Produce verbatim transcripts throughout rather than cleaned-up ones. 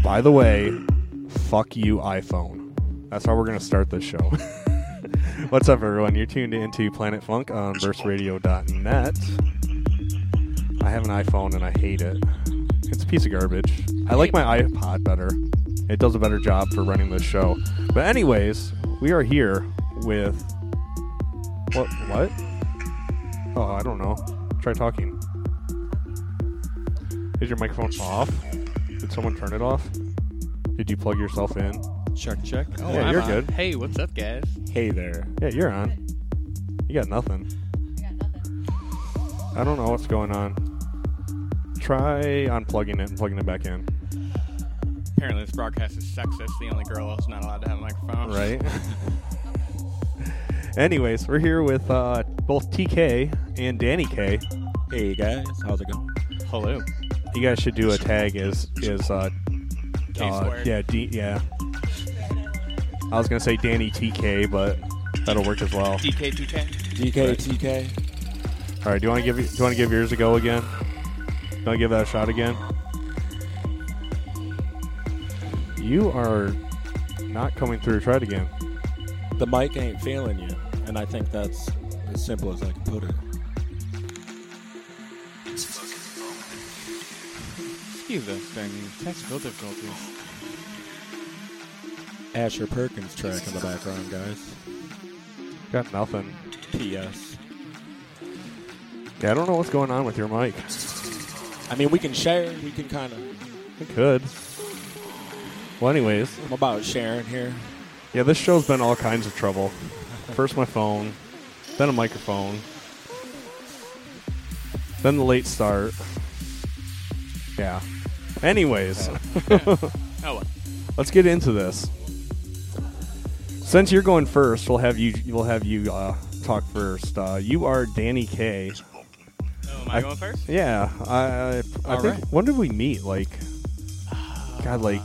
By the way, fuck you, iPhone. That's how we're going to start this show. What's up, everyone? You're tuned into Planet Funk on burst radio dot net. I have an iPhone and I hate it. It's a piece of garbage. I like my iPod better. It does a better job for running this show. But anyways, we are here with... What? What? Oh, I don't know. Try talking. Is your microphone off? Did someone turn it off? Did you plug yourself in? Check, check. Oh, yeah, I'm you're on. good. Hey, what's up, guys? Hey there. Yeah, you're on. You got nothing. I got nothing. I don't know what's going on. Try unplugging it and plugging it back in. Apparently, this broadcast is sexist. The only girl is not allowed to have a microphone. Right? Anyways, we're here with uh, both T K and Danny K. Hey guys, how's it going? Hello. You guys should do a tag as is uh, K uh squared. yeah D yeah. I was gonna say Danny T K, but that'll work as well. D K two K. D K, T K. All right, do you want to give do you want to give yours a go again? Do you want to give that a shot again? You are not coming through. Try it again. The mic ain't failing you, and I think that's as simple as I can put it. Excuse us during these technical difficulties. Asher Perkins track in the background, guys. Got nothing. P S. Yeah, I don't know what's going on with your mic. I mean, we can share. We can kind of... It could. Well, anyways. I'm about sharing here. Yeah, this show's been all kinds of trouble. First my phone, then a microphone, then the late start. Yeah. Anyways, Oh, well. let's get into this. Since you're going first, we'll have you. We'll have you uh, talk first. Uh, you are Danny K. Oh, am I, I- going first? Yeah, I. I, I All think. right. When did we meet? Like, God, like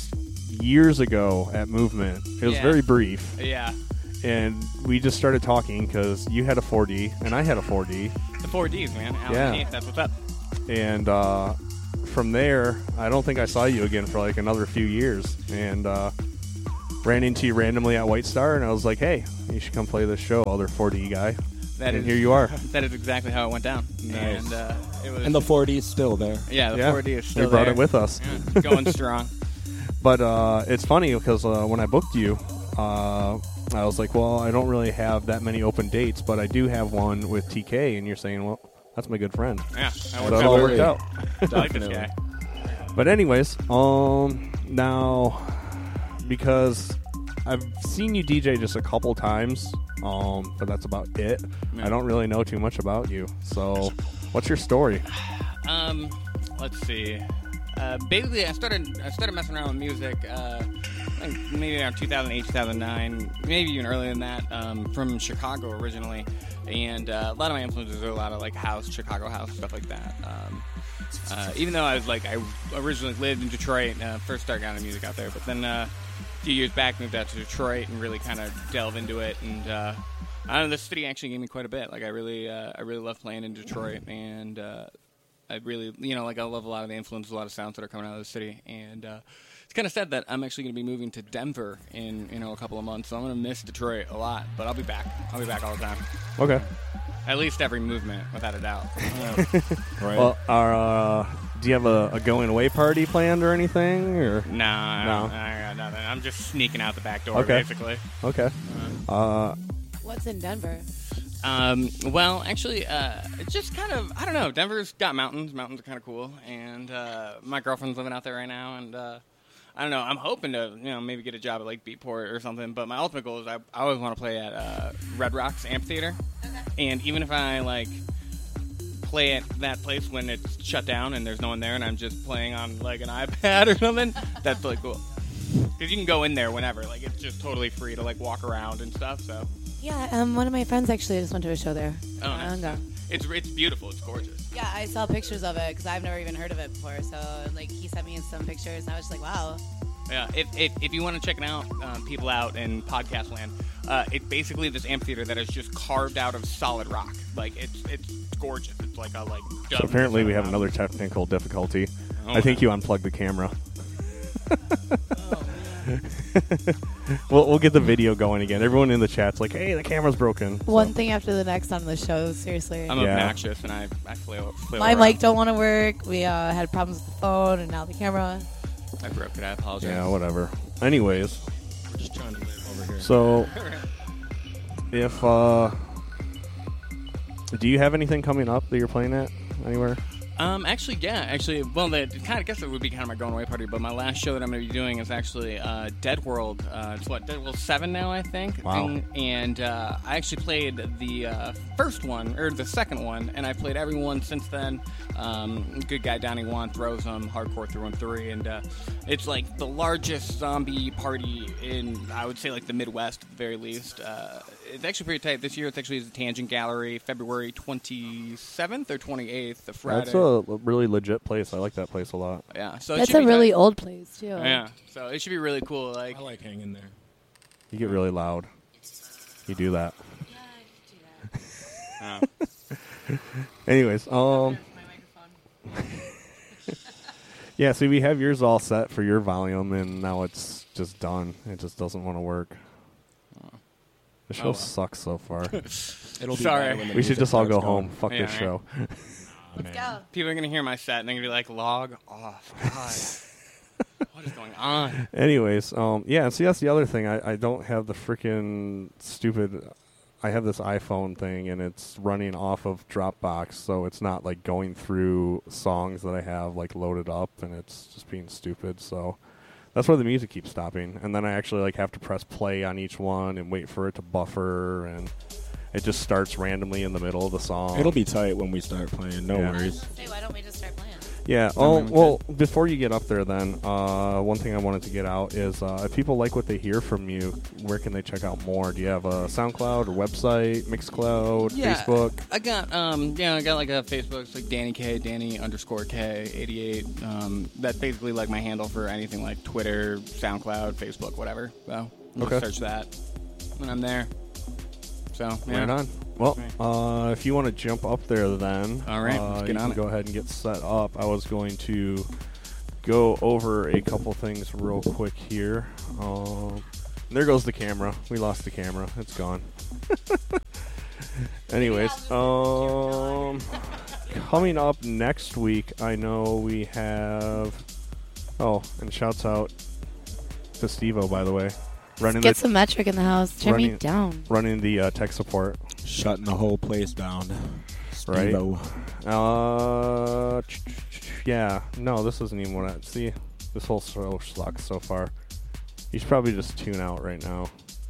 years ago at Movement. It was Yeah. very brief. Yeah. And we just started talking because you had a four D and I had a four D. The four Ds, man. Alan Yeah. Keith, that's what's up. And uh, from there, I don't think I saw you again for like another few years. And uh, ran into you randomly at White Star, and I was like, hey, you should come play this show, other four D guy. That And is, here you are. That is exactly how it went down. Nice. And uh, it was. And the four D's still there. yeah, the Yeah. four D is still We brought there. it with us. Yeah, going strong. But uh, it's funny because uh, when I booked you, uh, I was like, well, I don't really have that many open dates, but I do have one with T K. And you're saying, well, that's my good friend. Yeah, that So worked it out. all worked out. I like this Definitely. guy. But anyways, um, now because I've seen you D J just a couple times, um, but that's about it. Yeah. I don't really know too much about you. So, what's your story? Um, let's see. Uh, basically, I started I started messing around with music. Uh, I think maybe around two thousand eight, two thousand nine, maybe even earlier than that. Um, from Chicago originally, and uh, a lot of my influences are a lot of like house, Chicago house, stuff like that. Um, uh, even though I was like I originally lived in Detroit, uh, first started out in music out there, but then uh, a few years back moved out to Detroit and really kind of delve into it. And uh, I don't know, this city actually gave me quite a bit. Like I really uh, I really love playing in Detroit, and uh, I really, you know, like I love a lot of the influence, a lot of sounds that are coming out of the city, and uh, it's kind of sad that I'm actually going to be moving to Denver in, you know, a couple of months, so I'm going to miss Detroit a lot, but I'll be back. I'll be back all the time. Okay. At least every movement, without a doubt. Right. Well, are, uh, do you have a, a going away party planned or anything? Or Nah, No. I got nothing. I'm just sneaking out the back door, Okay. basically. okay. Uh, What's in Denver? Um, well, actually, uh, it's just kind of, I don't know, Denver's got mountains. Mountains are kind of cool, and uh, my girlfriend's living out there right now, and uh, I don't know, I'm hoping to, you know, maybe get a job at, like, Beatport or something, but my ultimate goal is I, I always want to play at uh, Red Rocks Amphitheater, and even if I, like, play at that place when it's shut down and there's no one there and I'm just playing on, like, an iPad or something, that's, like, cool. Because you can go in there whenever, like, it's just totally free to, like, walk around and stuff, so... Yeah, um, one of my friends actually just went to a show there. Oh, not long nice. ago. It's it's beautiful. It's gorgeous. Yeah, I saw pictures of it because I've never even heard of it before. So, like, he sent me some pictures, and I was just like, wow. Yeah. If if, if you want to check it out, um, people out in podcast land, uh, it's basically this amphitheater that is just carved out of solid rock. Like it's it's gorgeous. It's like a like. so apparently we have another technical difficulty. Oh, I think you unplugged the camera. we'll we'll get the video going again. Everyone in the chat's like, "Hey, the camera's broken." One So- thing after the next on the show. Seriously. I'm Yeah. obnoxious, and I I flail. flail My around. mic don't want to work. We uh, had problems with the phone, and now the camera. I broke it. I apologize. Yeah, whatever. Anyways, We're just trying to live over here. so if uh, do you have anything coming up that you're playing at anywhere? Um, actually, yeah, actually, well, the kind of I guess it would be kind of my going away party, but my last show that I'm going to be doing is actually uh, Dead World. Uh, it's what Dead World Seven now, I think. Wow. And, and uh, I actually played the uh, first one or the second one, and I played every one since then. Um, good guy Donnie Wan throws them hardcore through and three, and uh, it's like the largest zombie party in I would say like the Midwest at the very least. Uh, it's actually pretty tight. This year, it's actually the Tangent Gallery, February twenty-seventh or twenty-eighth, the Friday. That's a really legit place. I like that place a lot. Yeah, so it That's should a be really tight. old place too. Yeah, so it should be really cool. Like, I like hanging there. You get really loud. You do that. uh, Anyways, um, yeah. See, we have yours all set for your volume, and now it's just done. It just doesn't want to work. The show Oh, well. sucks so far. It'll be Sorry. better when the We should music just all starts go going. home. Fuck Yeah, this right. show. Oh, man. Go. people are gonna hear my set and they're gonna be like, "Log off." God, what is going on? Anyways, um, yeah. See, that's the other thing. I, I don't have the freaking stupid. I have this iPhone thing, and it's running off of Dropbox, so it's not like going through songs that I have like loaded up, and it's just being stupid. So that's why the music keeps stopping, and then I actually like have to press play on each one and wait for it to buffer, and it just starts randomly in the middle of the song. It'll be tight when we start playing. No Yeah. worries. Hey, why don't we just start playing? Yeah. Oh, well, before you get up there, then, uh, one thing I wanted to get out is uh, if people like what they hear from you, where can they check out more? Do you have a SoundCloud or website, Mixcloud, Yeah, Facebook? I got um, yeah, I got like a Facebook. It's like Danny K, Danny underscore K eighty-eight. Um, that's basically like my handle for anything like Twitter, SoundCloud, Facebook, whatever. So you Okay. search that, and I'm there. So yeah. Right on. Well, Right. uh, if you want to jump up there, then All right, uh, let's get you on can it. go ahead and get set up. I was going to go over a couple things real quick here. Um, there goes the camera. We lost the camera. It's gone. Anyways, um, coming up next week, I know we have. Oh, and shouts out to Steve-O, by the way, running Get the some metric in the house. Turn me running- down. running the uh, tech support. Shutting the whole place down. Right. Steve-O. Uh, ch- ch- ch- yeah. No, this isn't even what I see. This whole show sucks so far. You should probably just tune out right now.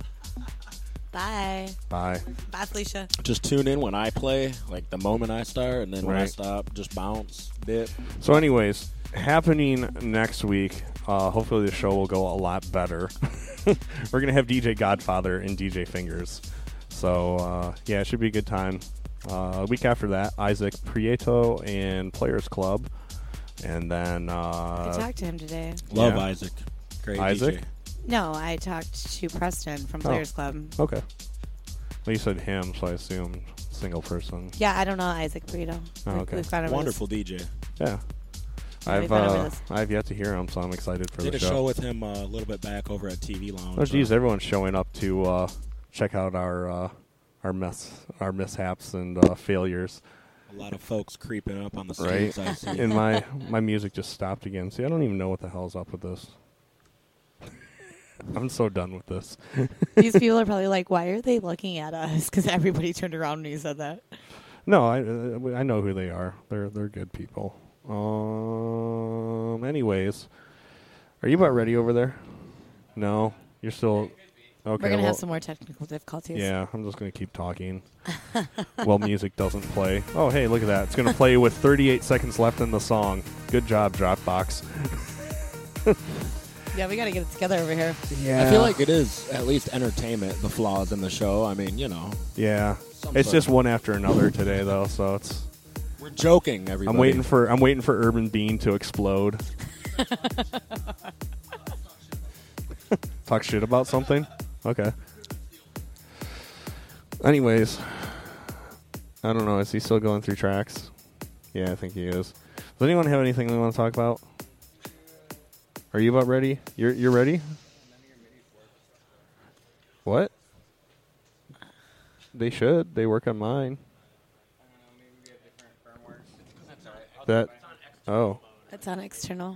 Bye. Bye. Bye, Felicia. Just tune in when I play, like the moment I start, and then when I Right. stop, just bounce, dip. So, anyways, happening next week. Uh, hopefully, the show will go a lot better. We're gonna have D J Godfather and D J Fingers. So, uh, yeah, it should be a good time. Uh, a week after that, Isaac Prieto and Players Club, and then I uh, talked to him today. Love Yeah. Isaac. Great Isaac? D J. No, I talked to Preston from Players Club. okay. Well, you said him, so I assumed single person. Yeah, I don't know Isaac Burrito. Oh, We've- okay. We've gone over Wonderful D J. Yeah. Yeah, I've we've been over uh, this. I've yet to hear him, so I'm excited for Did the a show. show with him uh, a little bit back over at T V Lounge. Oh, geez, uh, everyone's showing up to uh, check out our uh, our mess, our mishaps and uh, failures. a lot of folks creeping up on the Right. streets. I see. And my my music just stopped again. See, I don't even know what the hell's up with this. I'm so done with this. These people are probably like, why are they looking at us? Because everybody turned around when you said that. No, I uh, I know who they are. They're they're good people. Um. Anyways, are you about ready over there? No, you're still. Okay. We're going to well, have some more technical difficulties. Yeah, I'm just going to keep talking. Well, music doesn't play. Oh, hey, look at that. It's going to play with thirty-eight seconds left in the song. Good job, Dropbox. Yeah, we got to get it together over here. Yeah. I feel like it is at least entertainment, the flaws in the show. I mean, you know. Yeah. some It's sort just of- one after another today, though, so it's... We're joking, everybody. I'm waiting for I'm waiting for Urban Bean to explode. Talk shit about something? Okay. Anyways, I don't know. Is he still going through tracks? Yeah, I think he is. Does anyone have anything they want to talk about? Are you about ready? You're you're ready? What? They should. They work on mine. That. Oh. It's on external.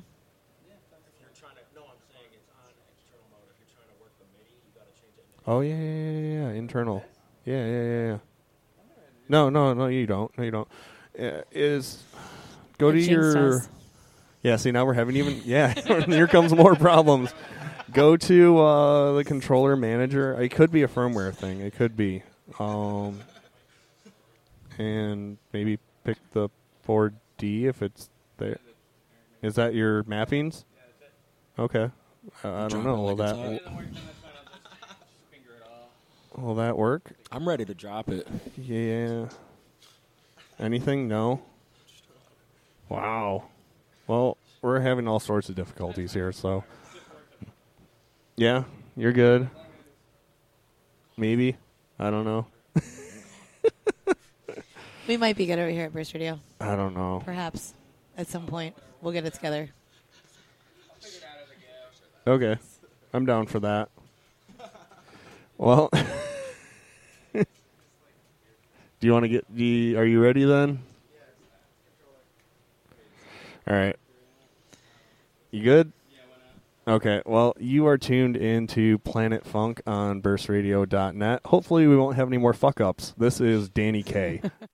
Oh yeah, yeah, yeah, yeah. Internal. Yeah, yeah, yeah, yeah. No, no, no. You don't. No, you don't. Uh, is go to It jinxed your. us. Yeah. See, now we're having even. Yeah. Here comes more problems. Go to uh, the controller manager. It could be a firmware thing. It could be. Um, and maybe pick the four D if it's there. Is that your mappings? Okay. Uh, I don't Drop know. it Will like that it's will, will that work? I'm ready to drop it. Yeah. Anything? No. Wow. Well, we're having all sorts of difficulties here, so. Yeah, you're good. Maybe. I don't know. We might be good over here at Burst Radio. I don't know. Perhaps at some point we'll get it together. Okay. I'm down for that. Well, do you want to get the, are you ready then? All right. You good? Okay, well, you are tuned into Planet Funk on burst radio dot net. Hopefully we won't have any more fuck-ups. This is Danny K.